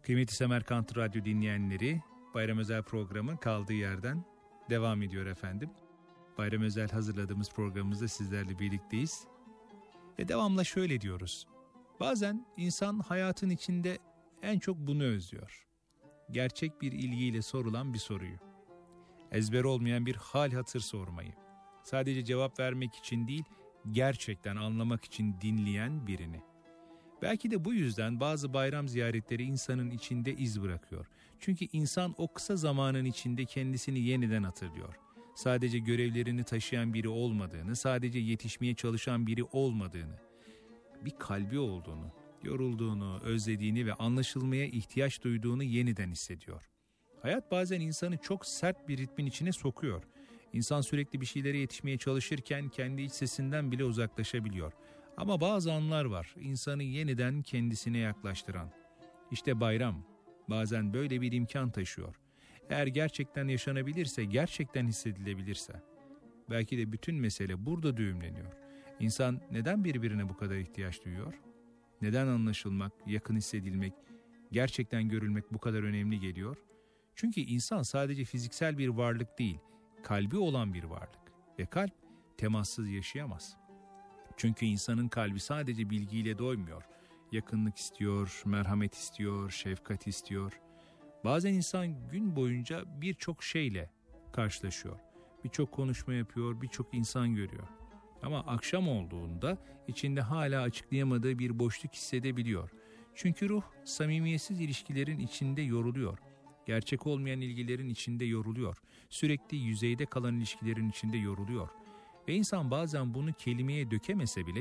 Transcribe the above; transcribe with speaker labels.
Speaker 1: Kıymetli Semerkant Radyo dinleyenleri, bayram özel programı kaldığı yerden devam ediyor efendim. Bayram özel hazırladığımız programımızda sizlerle birlikteyiz. Ve devamla şöyle diyoruz. Bazen insan hayatın içinde en çok bunu özlüyor. Gerçek bir ilgiyle sorulan bir soruyu. Ezber olmayan bir hal hatır sormayı. Sadece cevap vermek için değil, gerçekten anlamak için dinleyen birini. Belki de bu yüzden bazı bayram ziyaretleri insanın içinde iz bırakıyor. Çünkü insan o kısa zamanın içinde kendisini yeniden hatırlıyor. Sadece görevlerini taşıyan biri olmadığını, sadece yetişmeye çalışan biri olmadığını, bir kalbi olduğunu, yorulduğunu, özlediğini ve anlaşılmaya ihtiyaç duyduğunu yeniden hissediyor. Hayat bazen insanı çok sert bir ritmin içine sokuyor. İnsan sürekli bir şeylere yetişmeye çalışırken kendi iç sesinden bile uzaklaşabiliyor. Ama bazı anlar var, insanı yeniden kendisine yaklaştıran. İşte bayram bazen böyle bir imkan taşıyor. Eğer gerçekten yaşanabilirse, gerçekten hissedilebilirse. Belki de bütün mesele burada düğümleniyor. İnsan neden birbirine bu kadar ihtiyaç duyuyor? Neden anlaşılmak, yakın hissedilmek, gerçekten görülmek bu kadar önemli geliyor? Çünkü insan sadece fiziksel bir varlık değil, kalbi olan bir varlık. Ve kalp temassız yaşayamaz. Çünkü insanın kalbi sadece bilgiyle doymuyor. Yakınlık istiyor, merhamet istiyor, şefkat istiyor. Bazen insan gün boyunca birçok şeyle karşılaşıyor. Birçok konuşma yapıyor, birçok insan görüyor. Ama akşam olduğunda içinde hala açıklayamadığı bir boşluk hissedebiliyor. Çünkü ruh samimiyetsiz ilişkilerin içinde yoruluyor. Gerçek olmayan ilgilerin içinde yoruluyor. Sürekli yüzeyde kalan ilişkilerin içinde yoruluyor. Ve insan bazen bunu kelimeye dökemese bile